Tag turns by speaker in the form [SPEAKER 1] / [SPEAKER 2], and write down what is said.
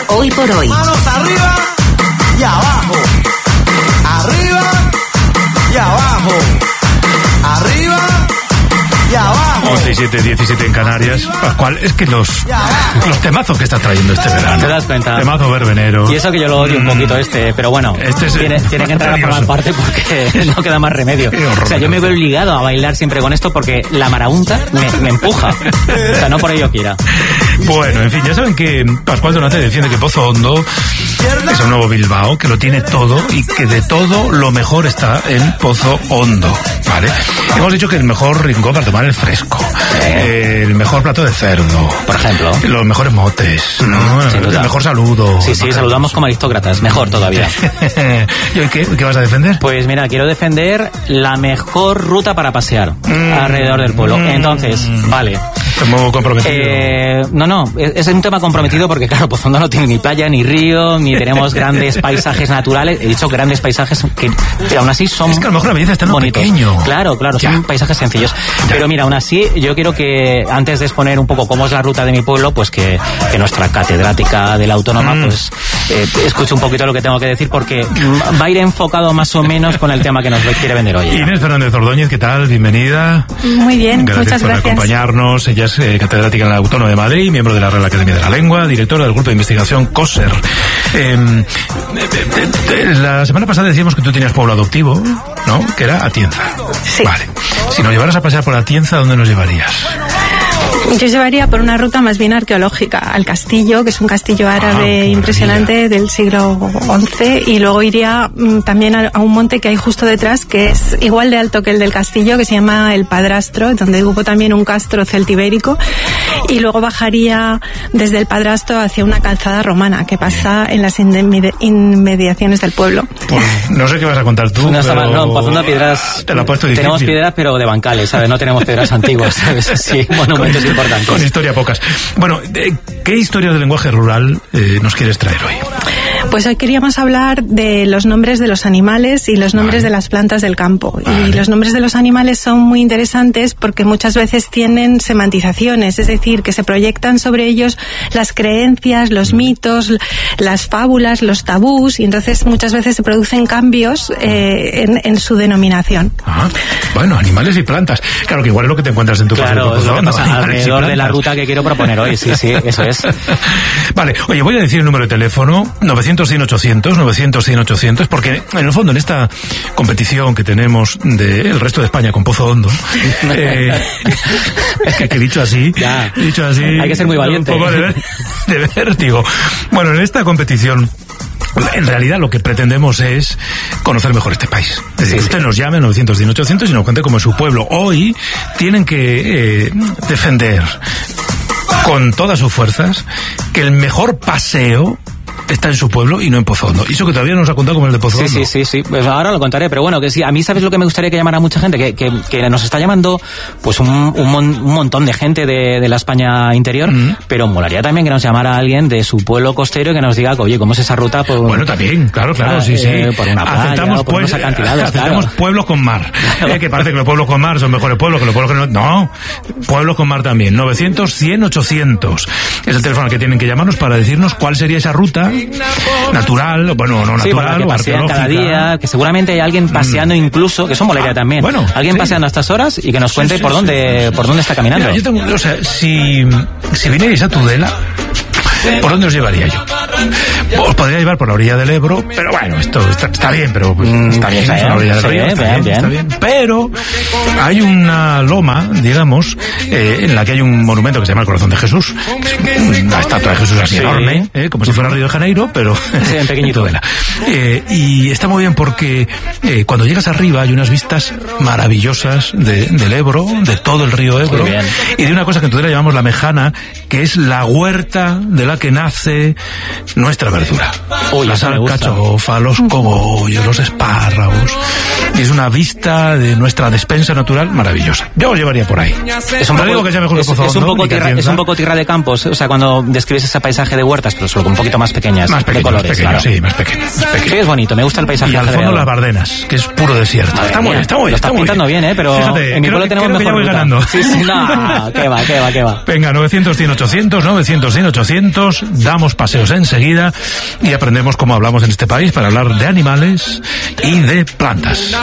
[SPEAKER 1] Hoy por hoy.
[SPEAKER 2] Manos arriba y abajo. Arriba y abajo. Arriba y abajo.
[SPEAKER 3] 11 y 7, 17 en Canarias. Pascual, es que los temazos que está trayendo este verano.
[SPEAKER 4] ¿Te das cuenta?
[SPEAKER 3] Temazo verbenero.
[SPEAKER 4] Y eso que yo lo odio un poquito pero bueno, tiene que entrar a formar parte porque no queda más remedio. O sea, yo me veo obligado a bailar siempre con esto porque la marabunta me empuja. O sea, no por ello quiera.
[SPEAKER 3] Bueno, en fin, ya saben que Pascual Donate defiende que Pozo Hondo es un nuevo Bilbao, que lo tiene todo y que de todo lo mejor está en Pozo Hondo, ¿vale? Hemos dicho que el mejor rincón para tomar el fresco, el mejor plato de cerdo,
[SPEAKER 4] por ejemplo,
[SPEAKER 3] los mejores motes, ¿no? El mejor saludo.
[SPEAKER 4] Sí, saludamos como aristócratas, mejor todavía.
[SPEAKER 3] ¿Y hoy qué vas a defender?
[SPEAKER 4] Pues mira, quiero defender la mejor ruta para pasear alrededor del pueblo. Entonces, vale.
[SPEAKER 3] Estamos comprometidos.
[SPEAKER 4] No, es un tema comprometido porque, claro, Pozo Hondo no tiene ni playa, ni río, ni tenemos grandes paisajes naturales. He dicho grandes paisajes que aún así son.
[SPEAKER 3] Es que a lo mejor la belleza está en lo
[SPEAKER 4] bonitos.
[SPEAKER 3] Pequeño.
[SPEAKER 4] Claro, son paisajes sencillos. Ya. Pero mira, aún así, yo quiero que antes de exponer un poco cómo es la ruta de mi pueblo, pues que nuestra catedrática de la Autónoma, pues escuche un poquito lo que tengo que decir, porque va a ir enfocado más o menos con el tema que nos quiere vender hoy.
[SPEAKER 3] Inés Fernández Ordóñez, ¿qué tal? Bienvenida.
[SPEAKER 5] Muy bien,
[SPEAKER 3] muchas
[SPEAKER 5] gracias por
[SPEAKER 3] acompañarnos. Ella es catedrática en la Autónoma de Madrid, miembro de la Real Academia de la Lengua, directora del grupo de investigación COSER. La semana pasada decíamos que tú tenías pueblo adoptivo, ¿no? Que era Atienza.
[SPEAKER 5] Sí.
[SPEAKER 3] Vale. Si nos llevaras a pasear por Atienza, ¿dónde nos llevarías?
[SPEAKER 5] Yo llevaría por una ruta más bien arqueológica al castillo, que es un castillo árabe impresionante del siglo XI, y luego iría también a un monte que hay justo detrás, que es igual de alto que el del castillo, que se llama El Padrastro, donde hubo también un castro celtibérico, y luego bajaría desde El Padrastro hacia una calzada romana que pasa en las inmediaciones del pueblo.
[SPEAKER 3] Pues no sé qué vas a contar tú.
[SPEAKER 4] No, en Pozo Hondo piedras.
[SPEAKER 3] Te lo he puesto difícil.
[SPEAKER 4] Tenemos piedras, pero de bancales, ¿sabes? No tenemos piedras antiguas, ¿sabes? Sí, monumentos importantes.
[SPEAKER 3] Con historia pocas. Bueno, ¿qué historias del lenguaje rural nos quieres traer hoy?
[SPEAKER 5] Pues hoy queríamos hablar de los nombres de los animales y los nombres de las plantas del campo. Y los nombres de los animales son muy interesantes porque muchas veces tienen semantizaciones, es decir, que se proyectan sobre ellos las creencias, los mitos, las fábulas, los tabús, y entonces muchas veces se producen cambios en su denominación.
[SPEAKER 3] Bueno, animales y plantas. Claro que igual es lo que te encuentras en tu
[SPEAKER 4] casa. Claro, es lo que pasa alrededor de la ruta que quiero proponer hoy. Sí, eso es.
[SPEAKER 3] Vale, oye, voy a decir el número de teléfono, 900-100-800, 900-100-800, porque en el fondo en esta competición que tenemos del resto de España con Pozo Hondo, que he dicho así,
[SPEAKER 4] hay que ser muy valiente.
[SPEAKER 3] Un poco de vértigo. Bueno, en esta competición en realidad lo que pretendemos es conocer mejor este país. Es decir, usted nos llame 900-100-800 y nos cuente cómo es su pueblo. Hoy tienen que defender con todas sus fuerzas que el mejor paseo está en su pueblo y no en Pozo Hondo. Y eso que todavía no nos ha contado como el de Pozo Hondo.
[SPEAKER 4] Sí. Pues ahora lo contaré, pero bueno, que sí, a mí sabes lo que me gustaría que llamara mucha gente, que nos está llamando pues un montón de gente de la España interior, pero molaría también que nos llamara alguien de su pueblo costero y que nos diga, oye, ¿cómo es esa ruta?
[SPEAKER 3] Bueno, también, claro, sí.
[SPEAKER 4] Por una playa,
[SPEAKER 3] aceptamos,
[SPEAKER 4] por unos acantilados,
[SPEAKER 3] aceptamos pueblos con mar. Que parece que los pueblos con mar son mejores pueblos que los pueblos que no. No, pueblos con mar también. 900-100-800 es el teléfono al que tienen que llamarnos para decirnos cuál sería esa ruta natural, bueno, no natural,
[SPEAKER 4] o arqueológica. Cada día, que seguramente hay alguien paseando incluso, que eso molaría también.
[SPEAKER 3] Bueno,
[SPEAKER 4] alguien paseando a estas horas y que nos cuente por dónde está caminando.
[SPEAKER 3] Mira, yo tengo, o sea, si vinierais a Tudela, ¿por dónde os llevaría yo? Os podría llevar por la orilla del Ebro, pero bueno, esto está bien, pero está bien, es la orilla del río, está bien. Pero hay una loma, digamos, en la que hay un monumento que se llama el Corazón de Jesús, que es una estatua de Jesús así enorme, como si fuera Río de Janeiro, pero
[SPEAKER 4] en pequeñito.
[SPEAKER 3] Y está muy bien porque cuando llegas arriba hay unas vistas maravillosas del Ebro, de todo el río Ebro, y de una cosa que en Tudela llamamos la Mejana, que es la huerta de la que nace nuestra verdura.
[SPEAKER 4] Uy,
[SPEAKER 3] las
[SPEAKER 4] eso me gusta.
[SPEAKER 3] alcachofas, los cogollos, los espárragos. Y es una vista de nuestra despensa natural maravillosa. Yo os llevaría por ahí.
[SPEAKER 4] Es un
[SPEAKER 3] No
[SPEAKER 4] poco,
[SPEAKER 3] digo que sea mejor que
[SPEAKER 4] es
[SPEAKER 3] Pozo
[SPEAKER 4] un
[SPEAKER 3] Hondo,
[SPEAKER 4] poco
[SPEAKER 3] ni que
[SPEAKER 4] tierra,
[SPEAKER 3] Atienza.
[SPEAKER 4] es un poco tierra de campos, o sea, cuando describes ese paisaje de huertas, pero solo un poquito más pequeñas,
[SPEAKER 3] Más pequeño,
[SPEAKER 4] de colores,
[SPEAKER 3] más pequeño,
[SPEAKER 4] claro.
[SPEAKER 3] sí, más pequeño. Más pequeño.
[SPEAKER 4] Sí, es bonito, me gusta el paisaje.
[SPEAKER 3] Y al fondo
[SPEAKER 4] alrededor.
[SPEAKER 3] las Bardenas, que es puro desierto.
[SPEAKER 4] Madre
[SPEAKER 3] Está muy
[SPEAKER 4] mía,
[SPEAKER 3] bien, está muy bien.
[SPEAKER 4] lo estás pintando bien, pero
[SPEAKER 3] Fíjate,
[SPEAKER 4] en mi pueblo tenemos
[SPEAKER 3] creo que ya
[SPEAKER 4] mejor
[SPEAKER 3] voy
[SPEAKER 4] ruta.
[SPEAKER 3] ganando.
[SPEAKER 4] Sí, sí, no, qué va.
[SPEAKER 3] Venga, 900, 100, 800, 900, 100, 800, damos paseos enseguida y aprendemos cómo hablamos en este país para hablar de animales y de plantas.